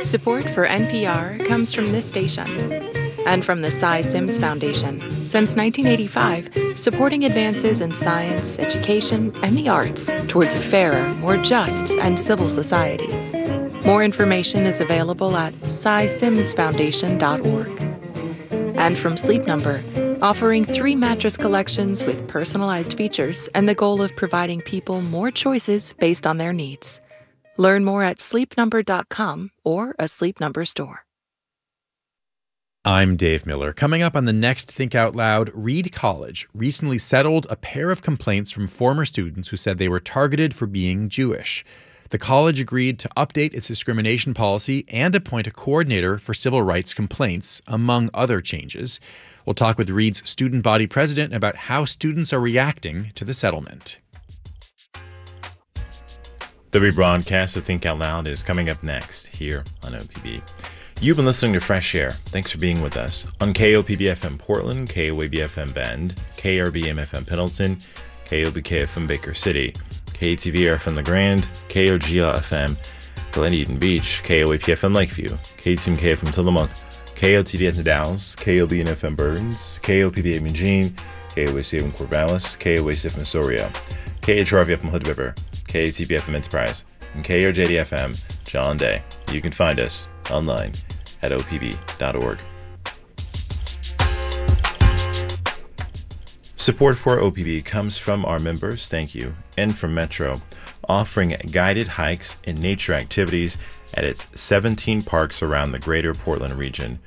Support for NPR comes from this station and from the Cy Sims Foundation. Since 1985, supporting advances in science, education, and the arts towards a fairer, more just, and civil society. More information is available at cysimsfoundation.org. And from Sleep Number, offering 3 mattress collections with personalized features and the goal of providing people more choices based on their needs. Learn more at sleepnumber.com or a Sleep Number store. I'm Dave Miller. Coming up on the next Think Out Loud, Reed College recently settled a pair of complaints from former students who said they were targeted for being Jewish. The college agreed to update its discrimination policy and appoint a coordinator for civil rights complaints, among other changes. We'll talk with Reed's student body president about how students are reacting to the settlement. The rebroadcast of Think Out Loud is coming up next here on OPB. You've been listening to Fresh Air. Thanks for being with us on KOPB FM Portland, KOAB FM Bend, KRBM FM Pendleton, KOBK FM Baker City, KTV FM La Grande, KOGL FM Glen Eden Beach, KOAP FM Lakeview, KTMK FM Tillamook, KOTD FM Dallas, KOBN FM Burns, KOPB FM Eugene, KOAC FM Corvallis, KOAC FM Astoria, KHRV FM Hood River, KATB FM Enterprise, and KRJD FM John Day. You can find us online at opb.org. Support for OPB comes from our members, thank you, and from Metro, offering guided hikes and nature activities at its 17 parks around the greater Portland region.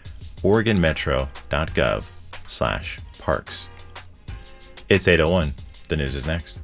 OregonMetro.gov/parks. It's 8:01. The news is next.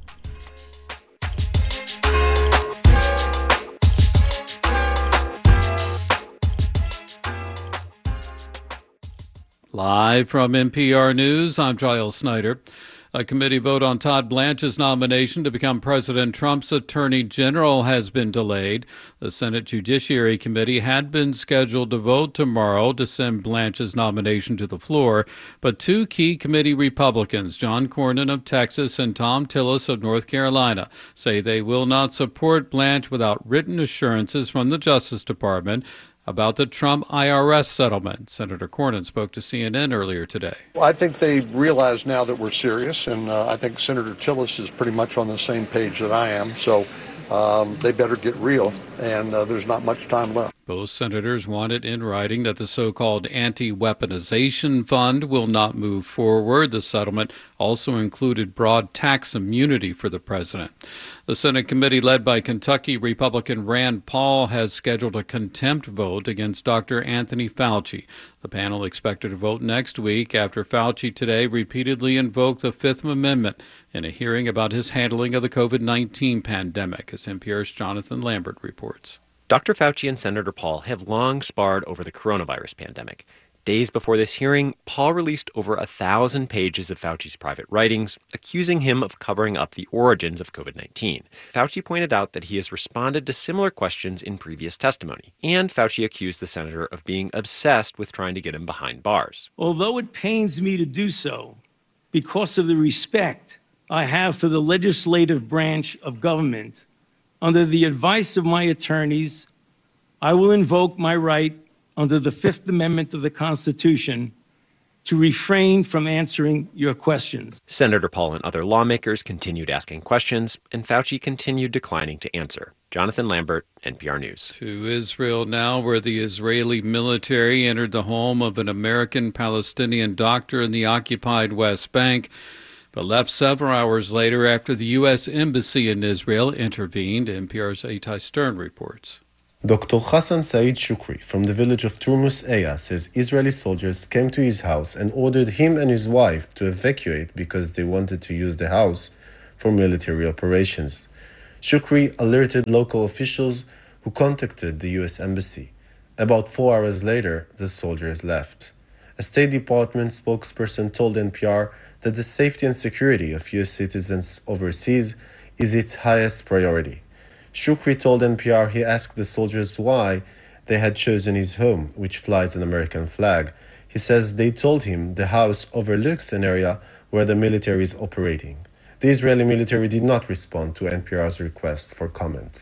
Live from NPR News, I'm Giles Snyder. A committee vote on Todd Blanche's nomination to become President Trump's Attorney General has been delayed. The Senate Judiciary Committee had been scheduled to vote tomorrow to send Blanche's nomination to the floor, but 2 key committee Republicans, John Cornyn of Texas and Tom Tillis of North Carolina, say they will not support Blanche without written assurances from the Justice Department about the Trump IRS settlement. Senator Cornyn spoke to CNN earlier today. I think they realize now that we're serious, and I think Senator Tillis is pretty much on the same page that I am, so they better get real, and there's not much time left. Both senators wanted in writing that the so-called anti-weaponization fund will not move forward. The settlement also included broad tax immunity for the president. The Senate committee led by Kentucky Republican Rand Paul has scheduled a contempt vote against Dr. Anthony Fauci. The panel expected to vote next week after Fauci today repeatedly invoked the Fifth Amendment in a hearing about his handling of the COVID-19 pandemic, as NPR's Jonathan Lambert reports. Dr. Fauci and Senator Paul have long sparred over the coronavirus pandemic. Days before this hearing, Paul released over 1,000 pages of Fauci's private writings, accusing him of covering up the origins of COVID-19. Fauci pointed out that he has responded to similar questions in previous testimony, and Fauci accused the senator of being obsessed with trying to get him behind bars. Although it pains me to do so, because of the respect I have for the legislative branch of government, under the advice of my attorneys, I will invoke my right under the Fifth Amendment of the Constitution to refrain from answering your questions. Senator Paul and other lawmakers continued asking questions, and Fauci continued declining to answer. Jonathan Lambert, NPR News. To Israel now, where the Israeli military entered the home of an American-Palestinian doctor in the occupied West Bank, but left several hours later after the U.S. Embassy in Israel intervened. NPR's Itai Stern reports. Dr. Hassan Said Shukri from the village of Turmus Eya says Israeli soldiers came to his house and ordered him and his wife to evacuate because they wanted to use the house for military operations. Shukri alerted local officials who contacted the U.S. Embassy. About 4 hours later, the soldiers left. A State Department spokesperson told NPR that the safety and security of U.S. citizens overseas is its highest priority. Shukri told NPR he asked the soldiers why they had chosen his home, which flies an American flag. He says they told him the house overlooks an area where the military is operating. The Israeli military did not respond to NPR's request for comment.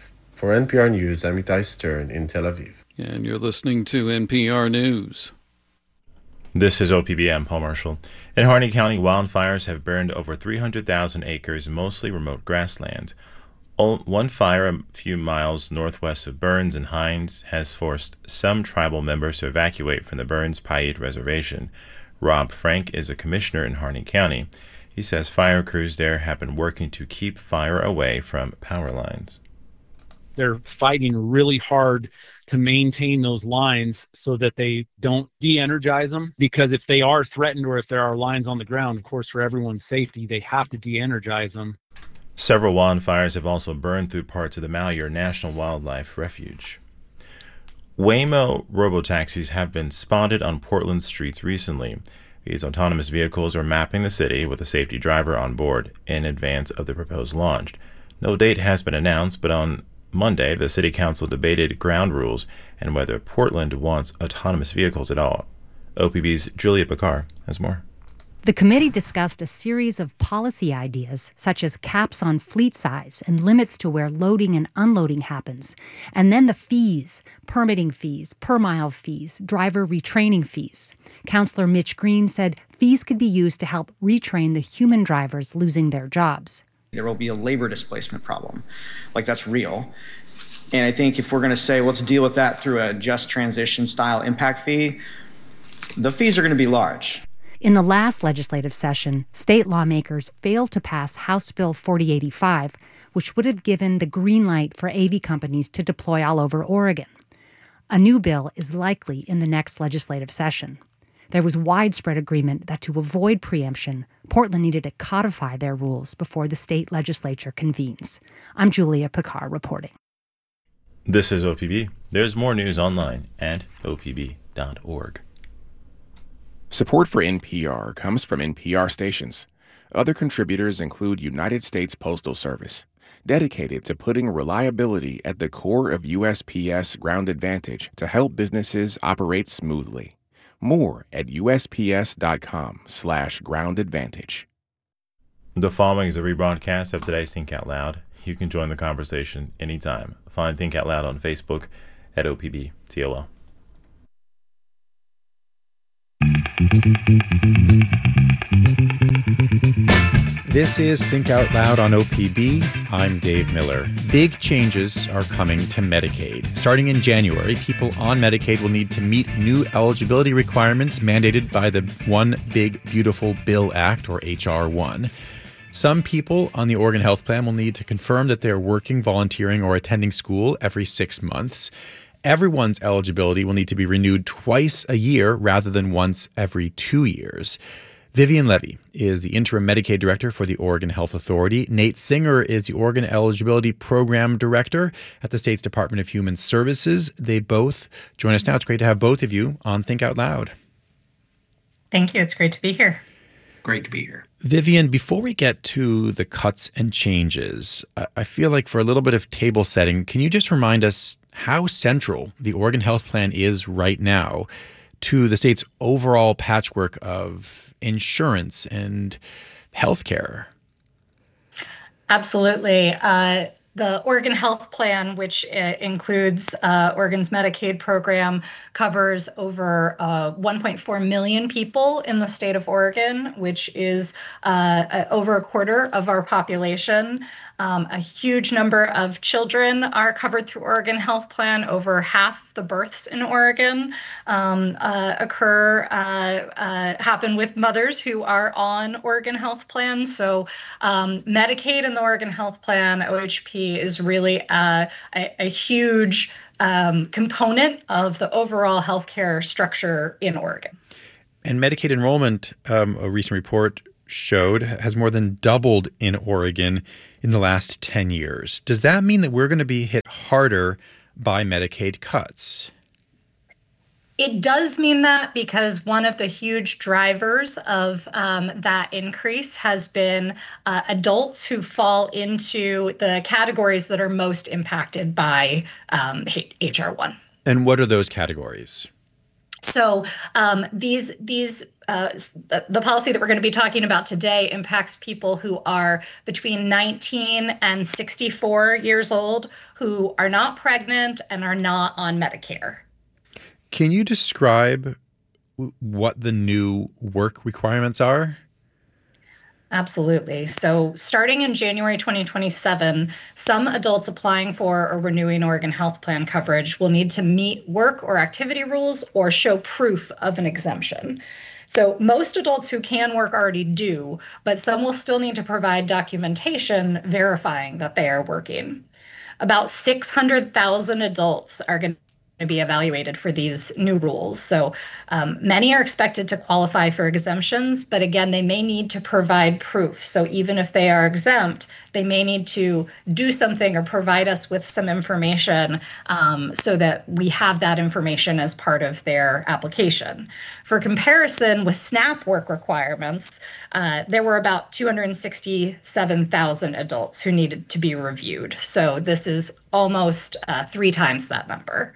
For NPR News, I'm Itai Stern in Tel Aviv. And you're listening to NPR News. This is OPB. Paul Marshall. In Harney County, wildfires have burned over 300,000 acres, mostly remote grasslands. One fire a few miles northwest of Burns and Hines has forced some tribal members to evacuate from the Burns Paiute Reservation. Rob Frank is a commissioner in Harney County. He says fire crews there have been working to keep fire away from power lines. They're fighting really hard to maintain those lines so that they don't de-energize them, because if they are threatened or if there are lines on the ground, of course, for everyone's safety, they have to de-energize them. Several wildfires have also burned through parts of the Malheur National Wildlife Refuge. Waymo robotaxis have been spotted on Portland streets recently. These autonomous vehicles are mapping the city with a safety driver on board in advance of the proposed launch. No date has been announced, but on Monday, the City Council debated ground rules and whether Portland wants autonomous vehicles at all. OPB's Julia Picard has more. The committee discussed a series of policy ideas, such as caps on fleet size and limits to where loading and unloading happens, and then the fees, permitting fees, per-mile fees, driver retraining fees. Councillor Mitch Green said fees could be used to help retrain the human drivers losing their jobs. There will be a labor displacement problem. That's real. And I think if we're going to say, let's deal with that through a just transition style impact fee, the fees are going to be large. In the last legislative session, state lawmakers failed to pass House Bill 4085, which would have given the green light for AV companies to deploy all over Oregon. A new bill is likely in the next legislative session. There was widespread agreement that to avoid preemption, Portland needed to codify their rules before the state legislature convenes. I'm Julia Picard reporting. This is OPB. There's more news online at opb.org. Support for NPR comes from NPR stations. Other contributors include United States Postal Service, dedicated to putting reliability at the core of USPS Ground Advantage to help businesses operate smoothly. More at usps.com/groundadvantage. The following is a rebroadcast of today's Think Out Loud. You can join the conversation anytime. Find Think Out Loud on Facebook at OPBTOL. This is Think Out Loud on OPB. I'm Dave Miller. Big changes are coming to Medicaid. Starting in January, people on Medicaid will need to meet new eligibility requirements mandated by the One Big Beautiful Bill Act, or H.R. 1. Some people on the Oregon Health Plan will need to confirm that they're working, volunteering, or attending school every 6 months. Everyone's eligibility will need to be renewed twice a year rather than once every 2 years. Vivian Levy is the interim Medicaid director for the Oregon Health Authority. Nate Singer is the Oregon Eligibility Program Director at the state's Department of Human Services. They both join us now. It's great to have both of you on Think Out Loud. Thank you. It's great to be here. Great to be here. Vivian, before we get to the cuts and changes, I feel like for a little bit of table setting, can you just remind us how central the Oregon Health Plan is right now to the state's overall patchwork of insurance and healthcare? Absolutely. The Oregon Health Plan, which includes Oregon's Medicaid program, covers over 1.4 million people in the state of Oregon, which is over a quarter of our population. A huge number of children are covered through Oregon Health Plan. Over half the births in Oregon happen with mothers who are on Oregon Health Plan. So Medicaid and the Oregon Health Plan, OHP, is really a huge component of the overall healthcare structure in Oregon. And Medicaid enrollment, a recent report showed, has more than doubled in Oregon in the last 10 years. Does that mean that we're going to be hit harder by Medicaid cuts? It does mean that, because one of the huge drivers of that increase has been adults who fall into the categories that are most impacted by HR1. And what are those categories? So the policy that we're going to be talking about today impacts people who are between 19 and 64 years old, who are not pregnant and are not on Medicare. Can you describe what the new work requirements are? Absolutely. So starting in January 2027, some adults applying for or renewing Oregon Health Plan coverage will need to meet work or activity rules or show proof of an exemption. So most adults who can work already do, but some will still need to provide documentation verifying that they are working. About 600,000 adults are going to be evaluated for these new rules. So many are expected to qualify for exemptions, but again, they may need to provide proof. So even if they are exempt, they may need to do something or provide us with some information so that we have that information as part of their application. For comparison with SNAP work requirements, there were about 267,000 adults who needed to be reviewed. So this is almost 3 times that number.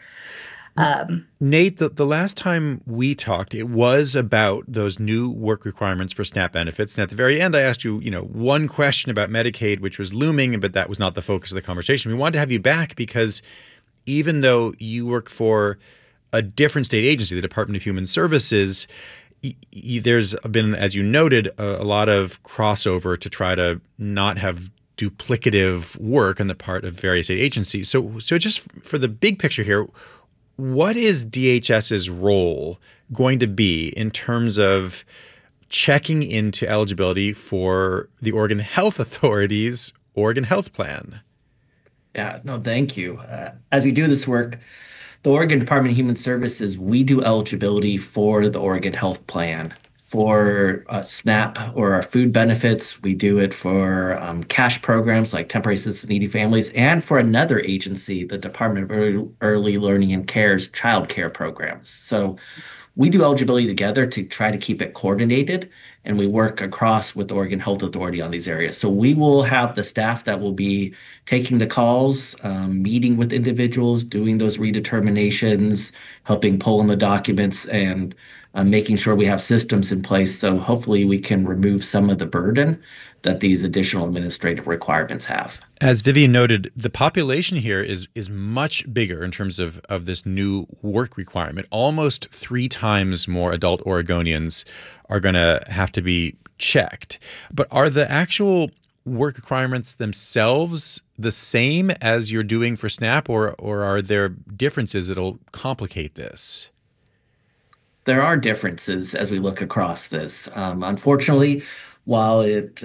Nate, the last time we talked, it was about those new work requirements for SNAP benefits. And at the very end, I asked you, one question about Medicaid, which was looming, but that was not the focus of the conversation. We wanted to have you back because even though you work for a different state agency, the Department of Human Services, there's been, as you noted, a lot of crossover to try to not have duplicative work on the part of various state agencies. So just for the big picture here, what is DHS's role going to be in terms of checking into eligibility for the Oregon Health Authority's Oregon Health Plan? Yeah, no, thank you. As we do this work, the Oregon Department of Human Services, we do eligibility for the Oregon Health Plan. For SNAP or our food benefits, we do it for cash programs like temporary assistance needy families, and for another agency, the Department of Early Learning and Care's child care programs. So we do eligibility together to try to keep it coordinated, and we work across with the Oregon Health Authority on these areas. So we will have the staff that will be taking the calls, meeting with individuals, doing those redeterminations, helping pull in the documents, and making sure we have systems in place so hopefully we can remove some of the burden that these additional administrative requirements have. As Vivian noted, the population here is much bigger in terms of this new work requirement. Almost 3 times more adult Oregonians are going to have to be checked. But are the actual work requirements themselves the same as you're doing for SNAP, or are there differences that'll complicate this? There are differences as we look across this. Unfortunately, while it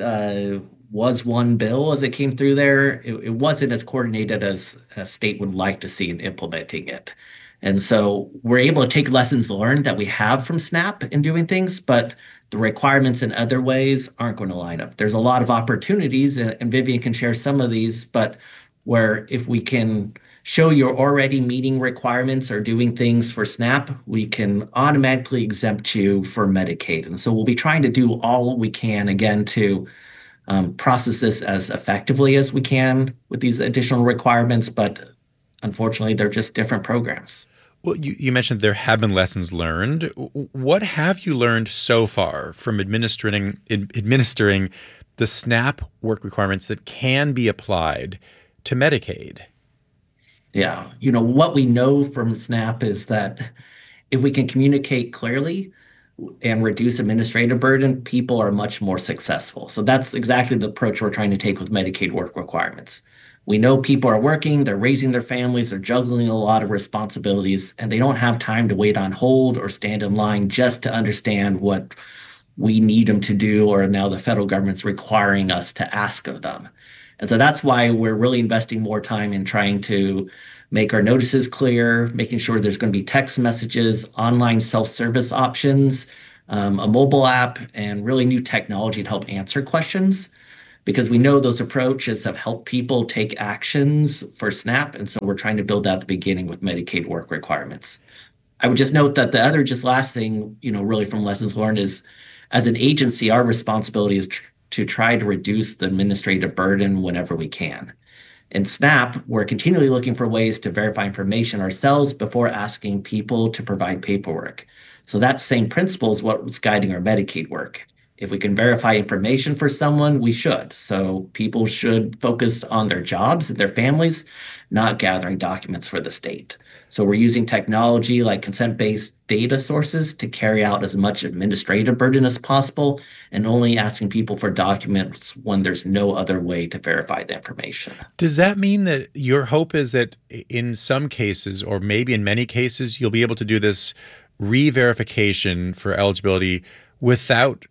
was one bill as it came through there, it wasn't as coordinated as a state would like to see in implementing it. And so we're able to take lessons learned that we have from SNAP in doing things, but the requirements in other ways aren't going to line up. There's a lot of opportunities, and Vivian can share some of these, but where if we can show you're already meeting requirements or doing things for SNAP, we can automatically exempt you for Medicaid. And so we'll be trying to do all we can, again, to process this as effectively as we can with these additional requirements, but unfortunately, they're just different programs. Well, you mentioned there have been lessons learned. What have you learned so far from administering the SNAP work requirements that can be applied to Medicaid? Yeah, what we know from SNAP is that if we can communicate clearly and reduce administrative burden, people are much more successful. So that's exactly the approach we're trying to take with Medicaid work requirements. We know people are working, they're raising their families, they're juggling a lot of responsibilities, and they don't have time to wait on hold or stand in line just to understand what we need them to do, or now the federal government's requiring us to ask of them. And so that's why we're really investing more time in trying to make our notices clear, making sure there's going to be text messages, online self-service options, a mobile app, and really new technology to help answer questions. Because we know those approaches have helped people take actions for SNAP. And so we're trying to build that at the beginning with Medicaid work requirements. I would just note that the other last thing, really from lessons learned is, as an agency, our responsibility is to try to reduce the administrative burden whenever we can. In SNAP, we're continually looking for ways to verify information ourselves before asking people to provide paperwork. So that same principle is what's guiding our Medicaid work. If we can verify information for someone, we should. So people should focus on their jobs and their families, not gathering documents for the state. So we're using technology like consent-based data sources to carry out as much administrative burden as possible and only asking people for documents when there's no other way to verify the information. Does that mean that your hope is that in some cases, or maybe in many cases, you'll be able to do this re-verification for eligibility without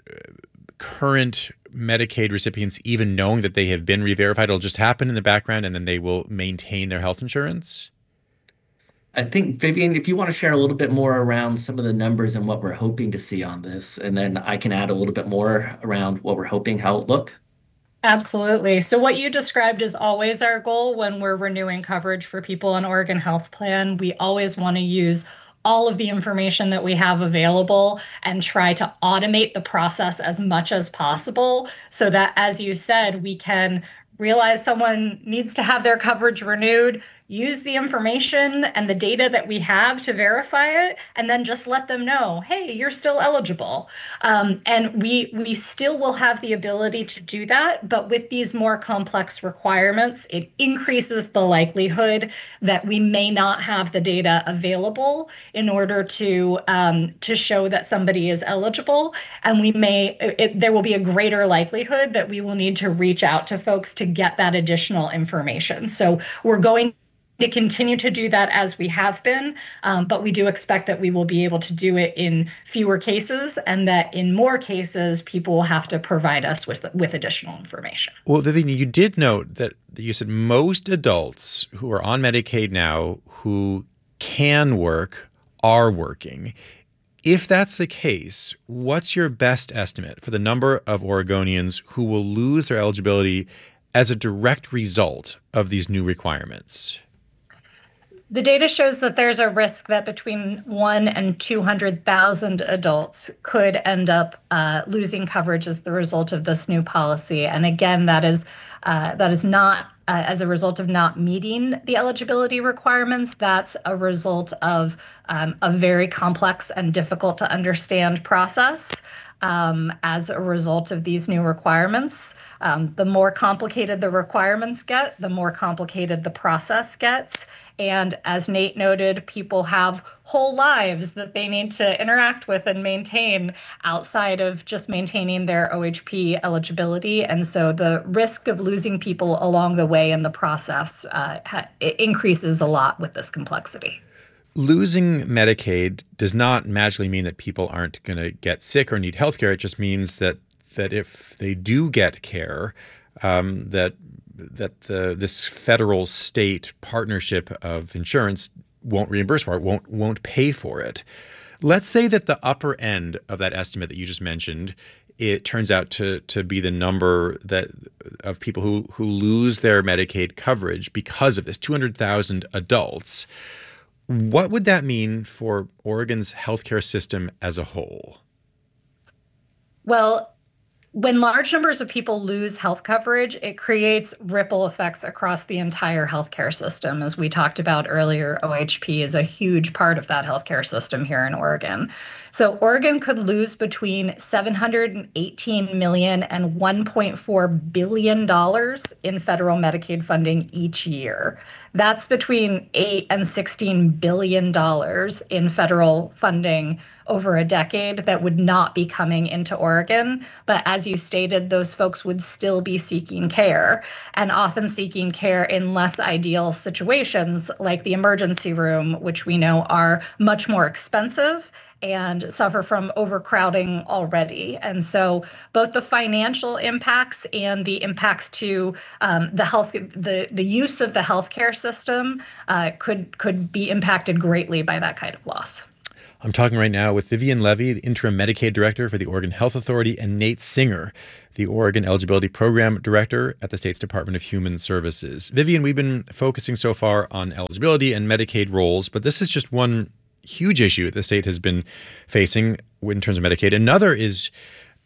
current Medicaid recipients even knowing that they have been re-verified? It'll just happen in the background and then they will maintain their health insurance? I think, Vivian, if you want to share a little bit more around some of the numbers and what we're hoping to see on this, and then I can add a little bit more around what we're hoping, how it look. Absolutely. So what you described is always our goal when we're renewing coverage for people on Oregon Health Plan. We always want to use all of the information that we have available and try to automate the process as much as possible so that, as you said, we can realize someone needs to have their coverage renewed, use the information and the data that we have to verify it, and then just let them know, hey, you're still eligible. And we still will have the ability to do that, but with these more complex requirements, it increases the likelihood that we may not have the data available in order to show that somebody is eligible. And there will be a greater likelihood that we will need to reach out to folks to get that additional information. So we're going to continue to do that as we have been, but we do expect that we will be able to do it in fewer cases and that in more cases, people will have to provide us with additional information. Well, Vivian, you did note that you said most adults who are on Medicaid now who can work are working. If that's the case, what's your best estimate for the number of Oregonians who will lose their eligibility as a direct result of these new requirements? The data shows that there's a risk that between 1 and 200,000 adults could end up losing coverage as the result of this new policy. And again, that is not as a result of not meeting the eligibility requirements. That's a result of a very complex and difficult to understand process. As a result of these new requirements. The more complicated the requirements get, the more complicated the process gets. And as Nate noted, people have whole lives that they need to interact with and maintain outside of just maintaining their OHP eligibility. And so the risk of losing people along the way in the process it increases a lot with this complexity. Losing Medicaid does not magically mean that people aren't going to get sick or need health care. It just means that if they do get care, this federal state partnership of insurance won't reimburse for it, won't pay for it. Let's say that the upper end of that estimate that you just mentioned, it turns out to be the number of people who lose their Medicaid coverage because of this, 200,000 adults. What would that mean for Oregon's healthcare system as a whole? Well, when large numbers of people lose health coverage, it creates ripple effects across the entire healthcare system. As we talked about earlier, OHP is a huge part of that healthcare system here in Oregon. So Oregon could lose between $718 million and $1.4 billion in federal Medicaid funding each year. That's between $8 and $16 billion in federal funding over a decade that would not be coming into Oregon. But as you stated, those folks would still be seeking care, and often seeking care in less ideal situations like the emergency room, which we know are much more expensive and suffer from overcrowding already. And so both the financial impacts and the impacts to the use of the healthcare system could be impacted greatly by that kind of loss. I'm talking right now with Vivian Levy, the Interim Medicaid Director for the Oregon Health Authority, and Nate Singer, the Oregon Eligibility Program Director at the state's Department of Human Services. Vivian, we've been focusing so far on eligibility and Medicaid roles, but this is just one huge issue the state has been facing in terms of Medicaid. Another is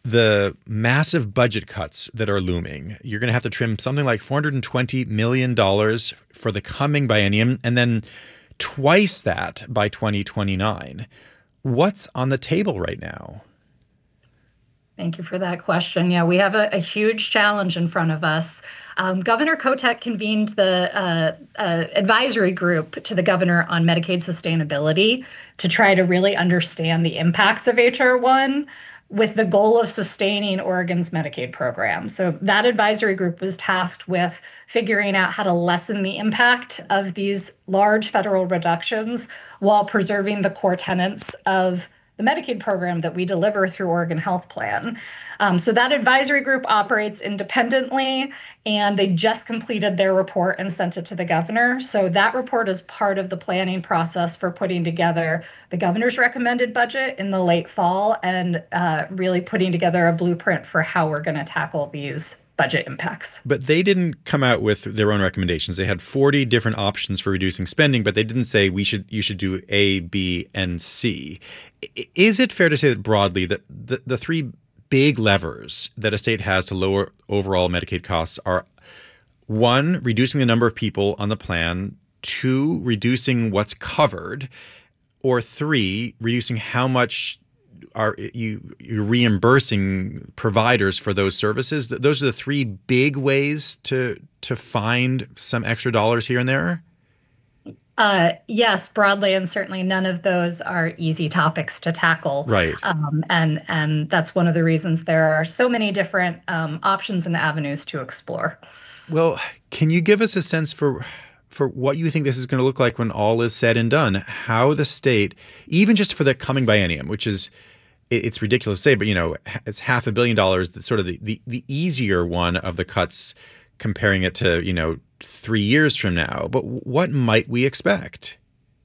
the massive budget cuts that are looming. You're going to have to trim something like $420 million for the coming biennium and then twice that by 2029. What's on the table right now? Thank you for that question. Yeah, we have a huge challenge in front of us. Governor Kotek convened the advisory group to the governor on Medicaid sustainability to try to really understand the impacts of H.R. 1 with the goal of sustaining Oregon's Medicaid program. So that advisory group was tasked with figuring out how to lessen the impact of these large federal reductions while preserving the core tenets of the Medicaid program that we deliver through Oregon Health Plan. So that advisory group operates independently, and they just completed their report and sent it to the governor. So that report is part of the planning process for putting together the governor's recommended budget in the late fall and really putting together a blueprint for how we're going to tackle these budget impacts. But they didn't come out with their own recommendations. They had 40 different options for reducing spending, but they didn't say you should do A, B, and C. Is it fair to say that broadly that the three big levers that a state has to lower overall Medicaid costs are, 1, reducing the number of people on the plan, 2, reducing what's covered, or 3, reducing how much you're reimbursing providers for those services? Those are the three big ways to find some extra dollars here and there? Yes, broadly, and certainly none of those are easy topics to tackle. Right. And that's one of the reasons there are so many different options and avenues to explore. Well, can you give us a sense for what you think this is going to look like when all is said and done? How the state, even just for the coming biennium, which is, it's ridiculous to say, but it's $500 million, that's sort of the easier one of the cuts, comparing it to 3 years from now. But what might we expect?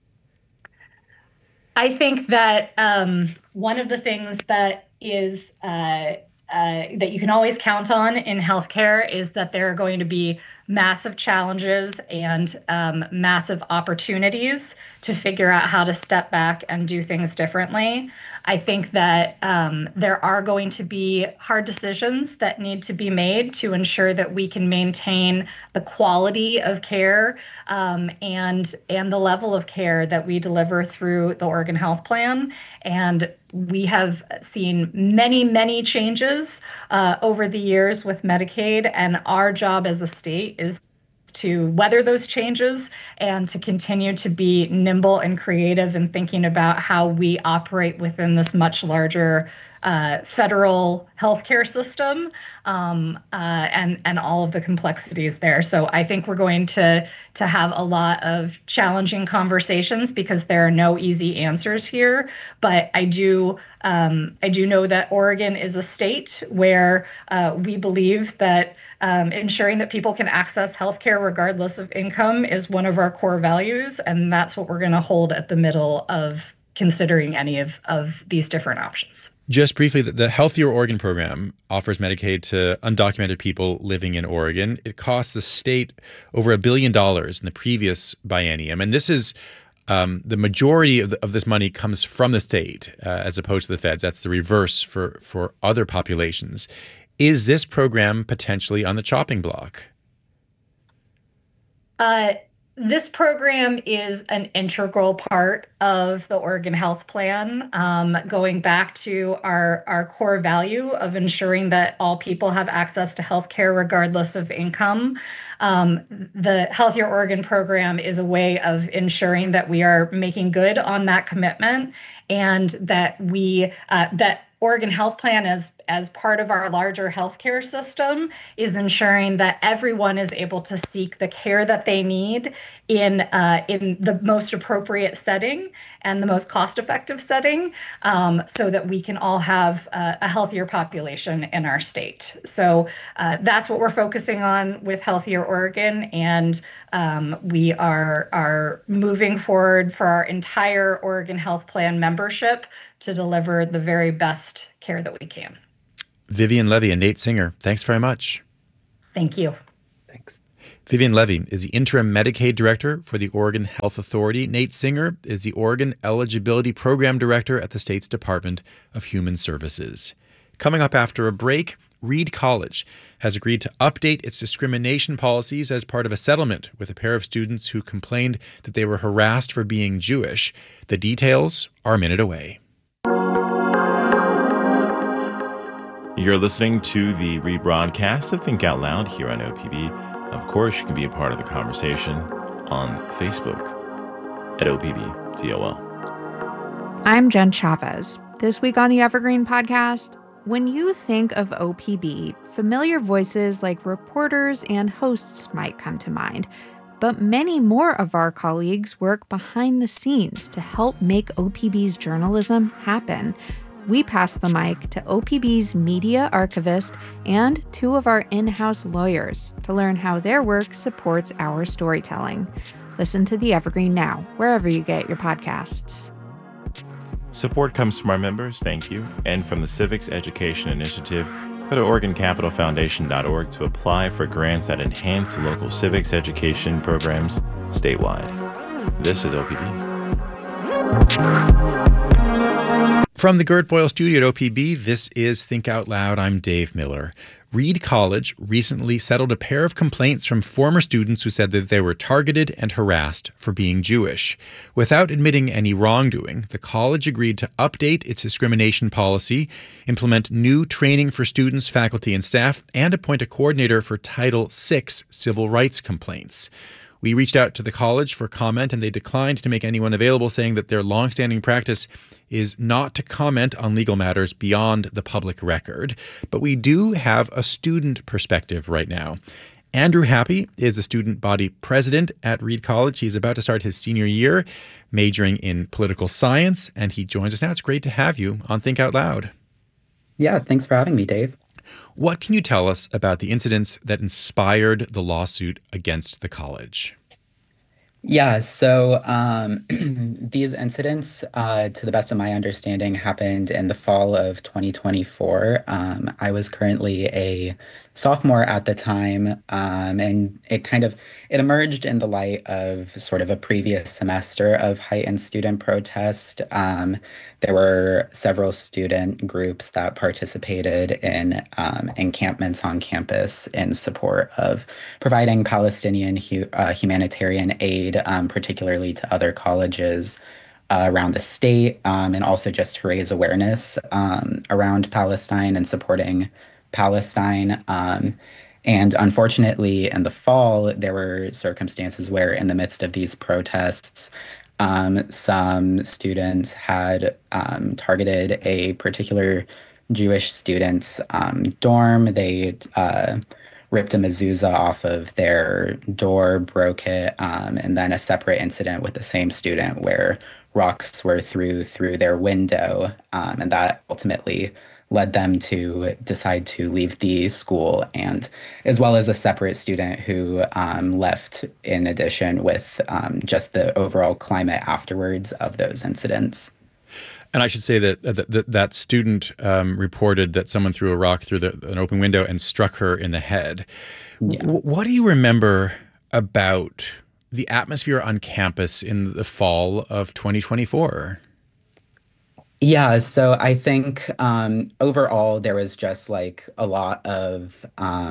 I think that one of the things that is that you can always count on in healthcare is that there are going to be massive challenges and massive opportunities to figure out how to step back and do things differently. I think that there are going to be hard decisions that need to be made to ensure that we can maintain the quality of care and the level of care that we deliver through the Oregon Health Plan. And we have seen many, many changes over the years with Medicaid, and our job as a state is to weather those changes and to continue to be nimble and creative in thinking about how we operate within this much larger federal healthcare system and all of the complexities there. So I think we're going to have a lot of challenging conversations because there are no easy answers here. But I do know that Oregon is a state where we believe that ensuring that people can access healthcare regardless of income is one of our core values, and that's what we're going to hold at the middle of considering any of these different options. Just briefly, the Healthier Oregon program offers Medicaid to undocumented people living in Oregon. It costs the state over $1 billion in the previous biennium, and this is the majority of this money comes from the state as opposed to the feds. That's the reverse for other populations. Is this program potentially on the chopping block? This program is an integral part of the Oregon Health Plan, going back to our core value of ensuring that all people have access to health care regardless of income. The Healthier Oregon program is a way of ensuring that we are making good on that commitment and that that Oregon Health Plan as part of our larger healthcare system is ensuring that everyone is able to seek the care that they need in the most appropriate setting and the most cost-effective setting, so that we can all have a healthier population in our state. So that's what we're focusing on with Healthier Oregon, and we are moving forward for our entire Oregon Health Plan membership to deliver the very best care that we can. Vivian Levy and Nate Singer, thanks very much. Thank you. Thanks. Vivian Levy is the interim Medicaid director for the Oregon Health Authority. Nate Singer is the Oregon Eligibility Program Director at the state's Department of Human Services. Coming up after a break, Reed College has agreed to update its discrimination policies as part of a settlement with a pair of students who complained that they were harassed for being Jewish. The details are a minute away. You're listening to the rebroadcast of Think Out Loud here on OPB. Of course, you can be a part of the conversation on Facebook at OPBTOL. I'm Jen Chavez. This week on the Evergreen Podcast, when you think of OPB, familiar voices like reporters and hosts might come to mind. But many more of our colleagues work behind the scenes to help make OPB's journalism happen. We pass the mic to OPB's media archivist and two of our in-house lawyers to learn how their work supports our storytelling. Listen to The Evergreen now, wherever you get your podcasts. Support comes from our members, thank you, and from the Civics Education Initiative. Go to OregonCapitalFoundation.org to apply for grants that enhance local civics education programs statewide. This is OPB. From the Gert Boyle studio at OPB, this is Think Out Loud. I'm Dave Miller. Reed College recently settled a pair of complaints from former students who said that they were targeted and harassed for being Jewish. Without admitting any wrongdoing, the college agreed to update its discrimination policy, implement new training for students, faculty, and staff, and appoint a coordinator for Title VI civil rights complaints. We reached out to the college for comment, and they declined to make anyone available, saying that their longstanding practice is not to comment on legal matters beyond the public record. But we do have a student perspective right now. Andrew Happy is a student body president at Reed College. He's about to start his senior year, majoring in political science, and he joins us now. It's great to have you on Think Out Loud. Yeah, thanks for having me, Dave. What can you tell us about the incidents that inspired the lawsuit against the college? Yeah, so these incidents, to the best of my understanding, happened in the fall of 2024. I was currently a sophomore at the time, and it emerged in the light of sort of a previous semester of heightened student protest. There were several student groups that participated in encampments on campus in support of providing Palestinian humanitarian aid, particularly to other colleges around the state, and also just to raise awareness around Palestine and supporting Palestine. And unfortunately, in the fall, there were circumstances where in the midst of these protests, some students had targeted a particular Jewish student's dorm. They ripped a mezuzah off of their door, broke it, and then a separate incident with the same student where rocks were through their window, and that ultimately led them to decide to leave the school, and as well as a separate student who left in addition with just the overall climate afterwards of those incidents. And I should say that that student reported that someone threw a rock through an open window and struck her in the head. Yeah. What do you remember about the atmosphere on campus in the fall of 2024? Yeah, so I think overall there was just like a lot of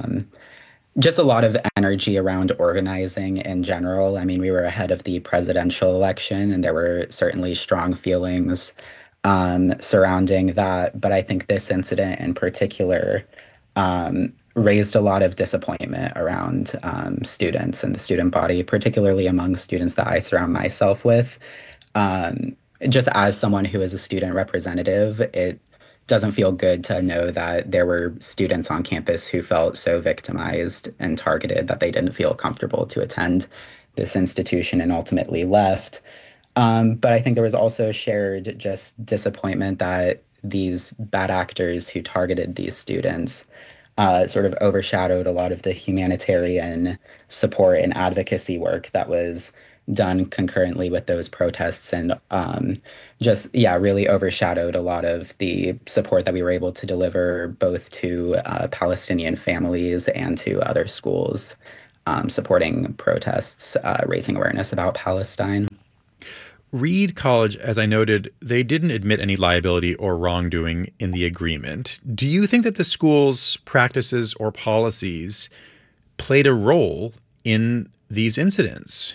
energy around organizing in general. I mean, we were ahead of the presidential election, and there were certainly strong feelings surrounding that. But I think this incident in particular raised a lot of disappointment around students and the student body, particularly among students that I surround myself with. Just as someone who is a student representative, it doesn't feel good to know that there were students on campus who felt so victimized and targeted that they didn't feel comfortable to attend this institution and ultimately left. But I think there was also shared just disappointment that these bad actors who targeted these students sort of overshadowed a lot of the humanitarian support and advocacy work that was done concurrently with those protests, and really overshadowed a lot of the support that we were able to deliver both to Palestinian families and to other schools supporting protests, raising awareness about Palestine. Reed College, as I noted, they didn't admit any liability or wrongdoing in the agreement. Do you think that the school's practices or policies played a role in these incidents?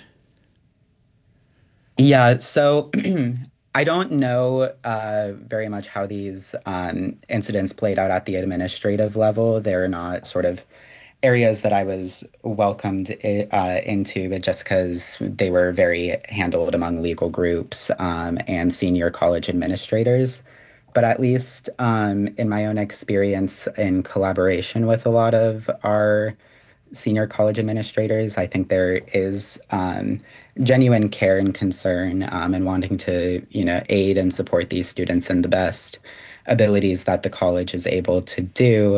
Yeah, so I don't know very much how these incidents played out at the administrative level. They're not sort of areas that I was welcomed into, but just because they were very handled among legal groups and senior college administrators. But at least in my own experience in collaboration with a lot of our senior college administrators, I think there is genuine care and concern and wanting to, aid and support these students in the best abilities that the college is able to do.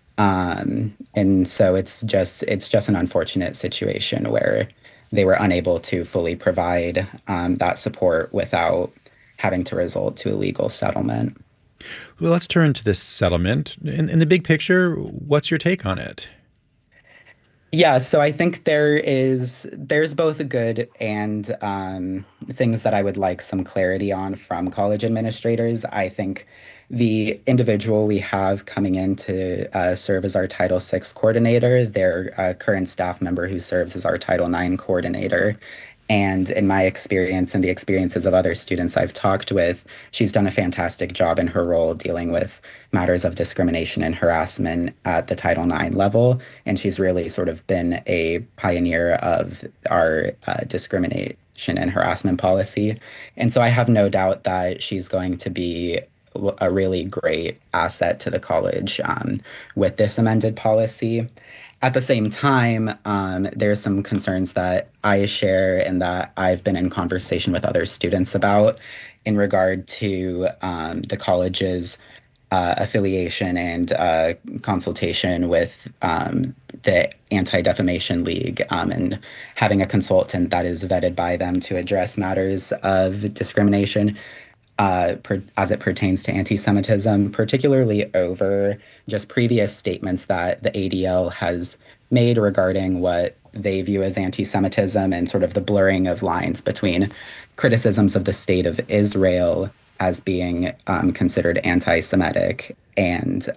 And so it's just an unfortunate situation where they were unable to fully provide that support without having to resort to a legal settlement. Well, let's turn to this settlement. In the big picture, what's your take on it? Yeah, so I think there's both good and things that I would like some clarity on from college administrators. I think the individual we have coming in to serve as our Title VI coordinator, their current staff member who serves as our Title IX coordinator. And in my experience and the experiences of other students I've talked with, she's done a fantastic job in her role dealing with matters of discrimination and harassment at the Title IX level. And she's really sort of been a pioneer of our discrimination and harassment policy. And so I have no doubt that she's going to be a really great asset to the college with this amended policy. At the same time, there's some concerns that I share and that I've been in conversation with other students about in regard to the college's affiliation and consultation with the Anti-Defamation League and having a consultant that is vetted by them to address matters of discrimination as it pertains to anti-Semitism, particularly over just previous statements that the ADL has made regarding what they view as anti-Semitism and sort of the blurring of lines between criticisms of the state of Israel as being considered anti-Semitic and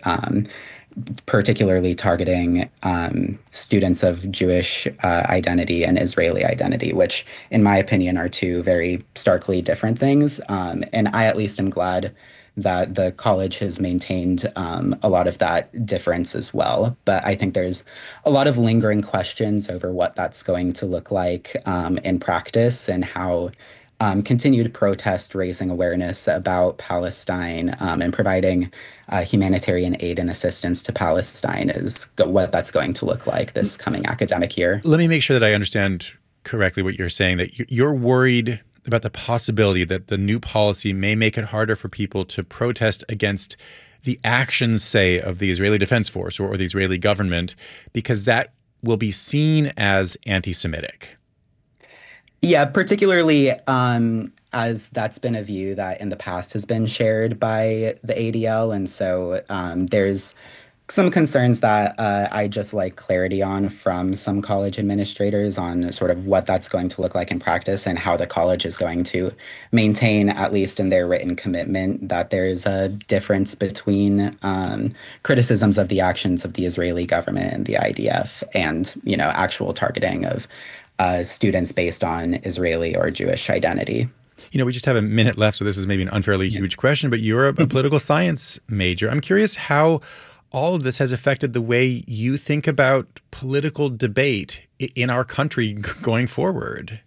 particularly targeting students of Jewish identity and Israeli identity, which, in my opinion, are two very starkly different things. And I at least am glad that the college has maintained a lot of that difference as well. But I think there's a lot of lingering questions over what that's going to look like in practice and how continued protest, raising awareness about Palestine and providing humanitarian aid and assistance to Palestine is what that's going to look like this coming academic year. Let me make sure that I understand correctly what you're saying, that you're worried about the possibility that the new policy may make it harder for people to protest against the actions, say, of the Israeli Defense Force or the Israeli government, because that will be seen as anti-Semitic. Yeah, particularly as that's been a view that in the past has been shared by the ADL. And so there's some concerns that I just like clarity on from some college administrators on sort of what that's going to look like in practice and how the college is going to maintain, at least in their written commitment, that there is a difference between criticisms of the actions of the Israeli government and the IDF and, actual targeting of students based on Israeli or Jewish identity. We just have a minute left, so this is maybe an unfairly huge question, but you're a political science major. I'm curious how all of this has affected the way you think about political debate in our country going forward.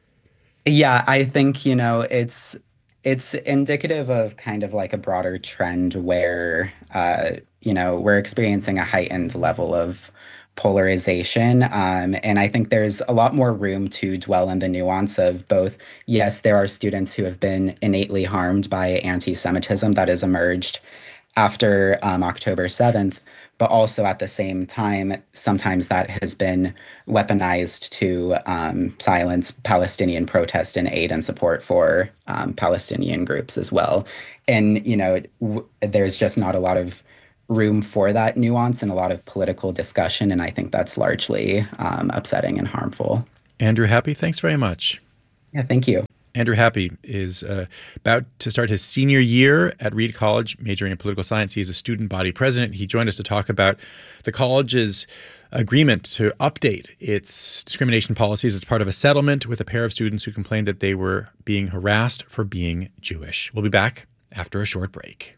Yeah, I think, it's indicative of kind of like a broader trend where, we're experiencing a heightened level of polarization. And I think there's a lot more room to dwell in the nuance of both, yes, there are students who have been innately harmed by anti-Semitism that has emerged after October 7th, but also at the same time, sometimes that has been weaponized to silence Palestinian protest and aid and support for Palestinian groups as well. And, there's just not a lot of room for that nuance and a lot of political discussion. And I think that's largely upsetting and harmful. Andrew Happy, thanks very much. Yeah, thank you. Andrew Happy is about to start his senior year at Reed College, majoring in political science. He's a student body president. He joined us to talk about the college's agreement to update its discrimination policies as part of a settlement with a pair of students who complained that they were being harassed for being Jewish. We'll be back after a short break.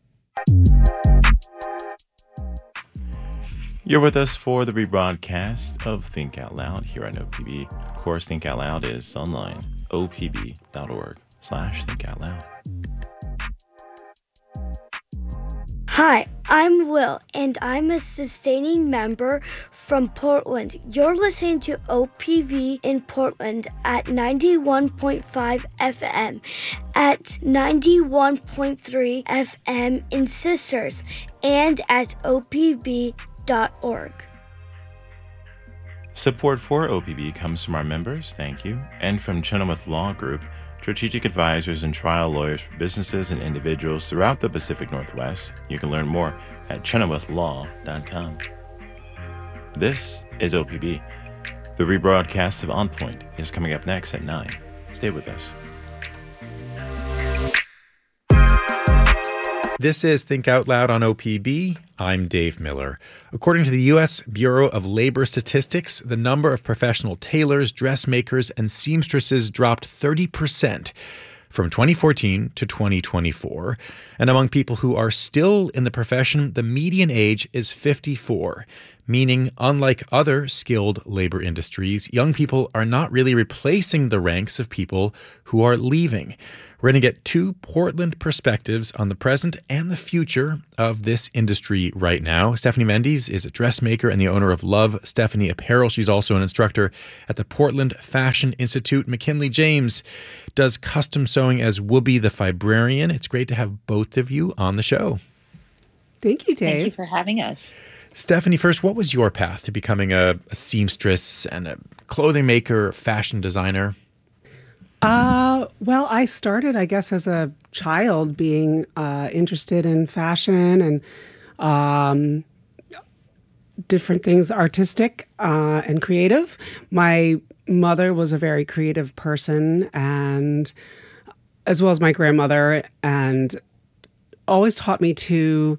You're with us for the rebroadcast of Think Out Loud here on OPB. Of course, Think Out Loud is online, opb.org/thinkoutloud. Hi, I'm Will, and I'm a sustaining member from Portland. You're listening to OPB in Portland at 91.5 FM, at 91.3 FM in Sisters, and at opb.org. Support for OPB comes from our members, thank you, and from Chenoweth Law Group, strategic advisors and trial lawyers for businesses and individuals throughout the Pacific Northwest. You can learn more at chenowethlaw.com. This is OPB. The rebroadcast of On Point is coming up next at 9. Stay with us. This is Think Out Loud on OPB. I'm Dave Miller. According to the U.S. Bureau of Labor Statistics, the number of professional tailors, dressmakers, and seamstresses dropped 30% from 2014 to 2024. And among people who are still in the profession, the median age is 54, meaning unlike other skilled labor industries, young people are not really replacing the ranks of people who are leaving. We're going to get two Portland perspectives on the present and the future of this industry right now. Stephanie Mendes is a dressmaker and the owner of Love Stephanie Apparel. She's also an instructor at the Portland Fashion Institute. McKinley James does custom sewing as Whoopi the Fibrarian. It's great to have both of you on the show. Thank you, Dave. Thank you for having us. Stephanie, first, what was your path to becoming a seamstress and a clothing maker, fashion designer? Well, I started, I guess, as a child being interested in fashion and different things, artistic and creative. My mother was a very creative person, and as well as my grandmother, and always taught me to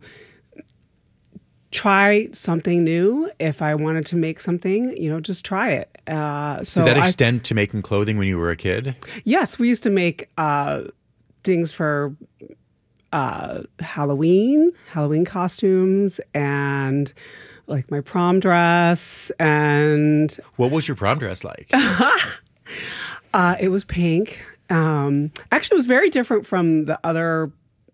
try something new. If I wanted to make something, just try it. Did that extend to making clothing when you were a kid? Yes, we used to make things for Halloween costumes, and like my prom dress. And what was your prom dress like? It was pink. Actually, it was very different from the other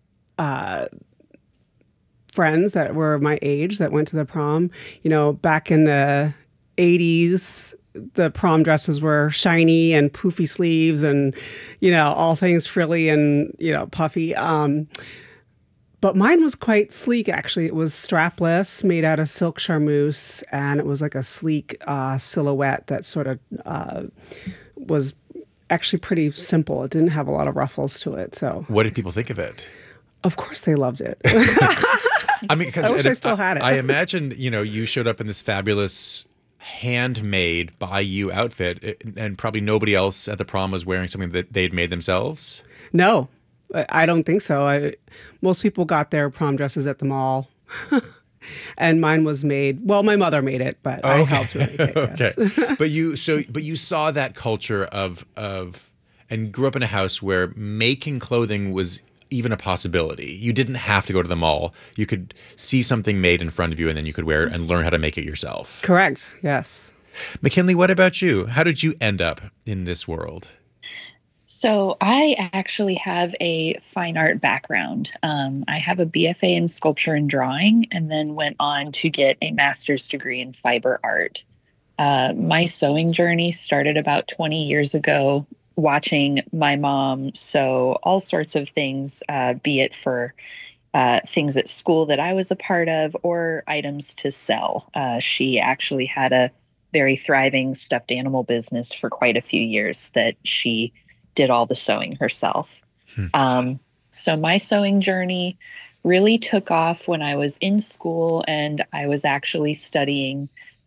friends that were my age that went to the prom. Back in the 80s, the prom dresses were shiny and poofy sleeves and, all things frilly and, puffy. But mine was quite sleek, actually. It was strapless, made out of silk charmeuse, and it was like a sleek silhouette that sort of was actually pretty simple. It didn't have a lot of ruffles to it. So, what did people think of it? Of course they loved it. I mean, because I wish I still had it. I imagine, you showed up in this fabulous handmade by you outfit, and probably nobody else at the prom was wearing something that they'd made themselves. No, I don't think so. Most people got their prom dresses at the mall. And mine was made. Well, my mother made it, but I helped her make it. Yes. Okay, but you saw that culture of and grew up in a house where making clothing was even a possibility. You didn't have to go to the mall. You could see something made in front of you, and then you could wear it and learn how to make it yourself. Correct. Yes. McKinley, what about you? How did you end up in this world? So I actually have a fine art background. I have a BFA in sculpture and drawing, and then went on to get a master's degree in fiber art. My sewing journey started about 20 years ago, watching my mom sew all sorts of things, be it for things at school that I was a part of or items to sell. She actually had a very thriving stuffed animal business for quite a few years that she did all the sewing herself. So my sewing journey really took off when I was in school, and I was actually studying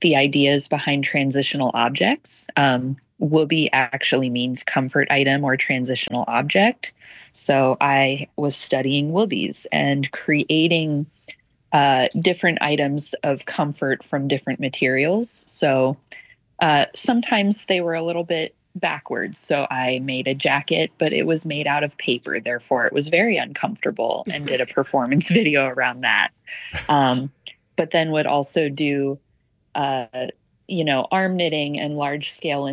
the ideas behind transitional objects. Wooby actually means comfort item or transitional object. So I was studying woobies and creating different items of comfort from different materials. So sometimes they were a little bit backwards. So I made a jacket, but it was made out of paper. Therefore, it was very uncomfortable, and did a performance video around that. But then would also do, arm knitting and large scale